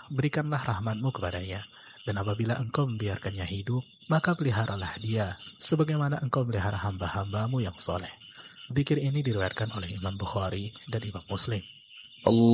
berikanlah rahmat-Mu kepadanya. Dan apabila Engkau membiarkannya hidup, maka peliharalah dia, sebagaimana Engkau melihara hamba-hamba-Mu yang soleh. Zikir ini diriwayatkan oleh Imam Bukhari dan Imam Muslim.